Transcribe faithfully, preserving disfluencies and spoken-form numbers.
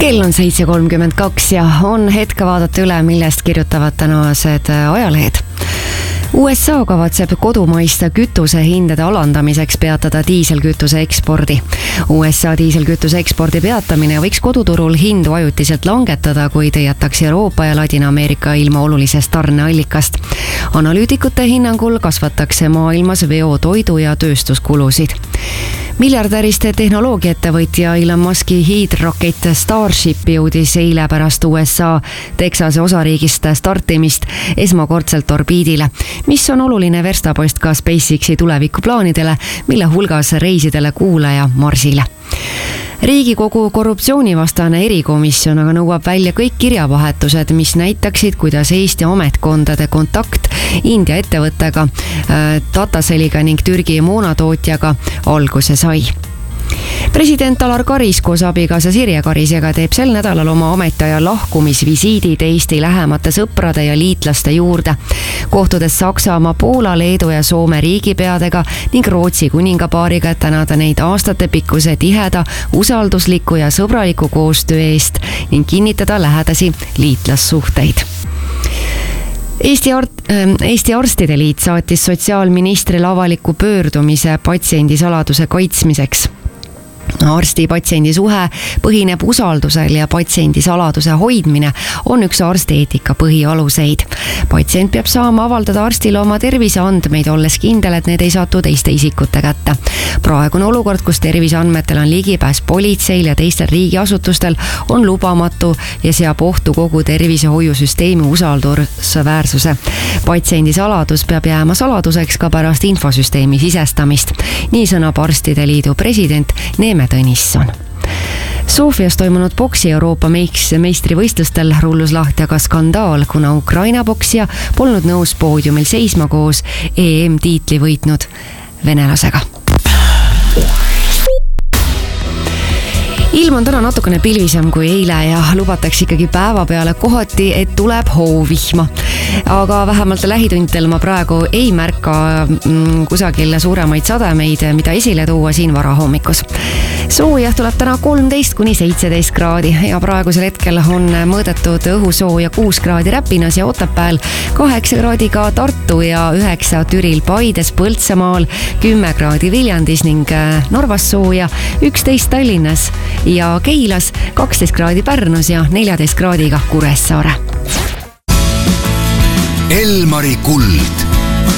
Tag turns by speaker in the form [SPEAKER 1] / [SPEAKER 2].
[SPEAKER 1] Kell on seitse kolmkümmend kaks ja on hetk vaadata üle, millest kirjutavad tänased ajalehed. U S A kavatseb kodumaiste kütusehindade alandamiseks peatada diiselkütuse ekspordi. U S A diiselkütuse ekspordi peatamine võiks koduturul hindu ajutiselt langetada, kuid jätaks Euroopa ja Ladina-Ameerika ilma olulisest tarneallikast. Analüütikute hinnangul kasvatakse maailmas veo, toidu ja tööstuskulusid. Miljardäriste tehnoloogiaettevõtja Elon Muski hiidrakett Starship jõudis eile pärast U S A Texase osariigist startimist esmakordselt orbiidile, mis on oluline verstapost ka SpaceXi tulevikuplaanidele, mille hulgas reisidele Kuule ja Marsile. Riigikogu korruptsioonivastane erikomisjon aga nõuab välja kõik kirjavahetused, mis näitaksid, kuidas Eesti ametkondade kontakt India ettevõttega, Tataseliga ning Türgi moonatootjaga alguse sai. President Alar Karis koos abikaasa Sirje Karisega teeb sel nädalal oma ametiaja lahkumisvisiidid Eesti lähemate sõprade ja liitlaste juurde, kohtudes Saksamaa, Poola, Leedu ja Soome riigipeadega ning Rootsi kuningapaariga, et tänada neid aastatepikkuse tiheda, usaldusliku ja sõbraliku koostöö eest ning kinnitada lähedasi liitlassuhteid. Eesti, Art- Eesti Arstide Liit saatis sotsiaalministrile avaliku pöördumise patsiendi saladuse kaitsmiseks. Arsti-patsiendi suhe põhineb usaldusel ja patsiendi saladuse hoidmine on üks arstieetika põhialuseid. Patsient peab saama avaldada arstile oma terviseandmeid, olles kindel, et need ei satu teiste isikute kätte. Praegune olukord, kus terviseandmetel on ligipääs politseil ja teistel riigiasutustel, on lubamatu ja seab ohtu kogu tervisehoiusüsteemi usaldusväärsuse. Patsiendi saladus peab jääma saladuseks ka pärast infosüsteemi sisestamist. Nii sõnab Arstide Liidu president Neeme Tõnisson. Sofias toimunud boksi Euroopa meistrivõistlustel rullus lahti aga skandaal, kuna Ukraina boksija polnud nõus poodiumil seisma koos E M-tiitli võitnud venelasega. Ilm on täna natukene pilvisem kui eile ja lubatakse ikkagi päeva peale kohati, et tuleb hoovihma. Aga vähemalt lähitundidel ma praegu ei märka kusagil suuremaid sademeid, mida esile tuua siin varahommikus. Sooja tuleb täna kolmteist kuni seitseteist kraadi ja praegusel hetkel on mõõdetud õhusooja kuus kraadi Räpinas ja Otepääl, kaheksa kraadiga Tartu ja üheksa Türil, Paides, Põltsamaal, kümme kraadi Viljandis ning Norvas sooja, üksteist Tallinnas ja Keilas, kaksteist kraadi Pärnus ja neljateist kraadiga Kuressaare.
[SPEAKER 2] Elmari kuld.